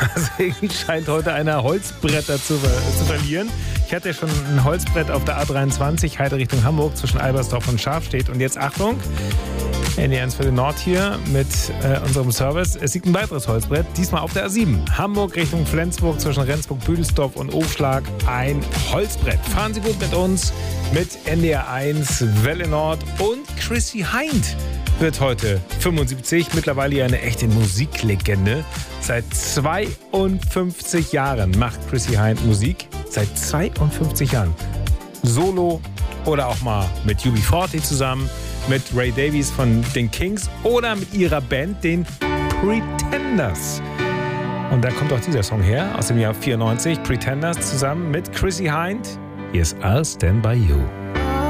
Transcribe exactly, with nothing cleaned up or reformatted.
Deswegen scheint heute einer Holzbretter zu, zu verlieren. Ich hatte schon ein Holzbrett auf der A dreiundzwanzig, Heide Richtung Hamburg, zwischen Albersdorf und Schafstedt. Und jetzt Achtung, N D eins für den Nord hier mit äh, unserem Service. Es liegt ein weiteres Holzbrett, diesmal auf der A sieben. Hamburg Richtung Flensburg, zwischen Rendsburg-Büdelsdorf und Aufschlag. Ein Holzbrett. Fahren Sie gut mit uns, mit N D R eins, Welle Nord und Chrissy Hynde wird heute fünfundsiebzig. Mittlerweile ja eine echte Musiklegende. Seit zweiundfünfzig Jahren macht Chrissy Hynde Musik. Seit zweiundfünfzig Jahren. Solo oder auch mal mit U B vierzig zusammen, mit Ray Davies von den Kings oder mit ihrer Band, den Pretenders. Und da kommt auch dieser Song her, aus dem Jahr vierundneunzig. Pretenders zusammen mit Chrissy Hynde. Hier ist I'll Stand By You.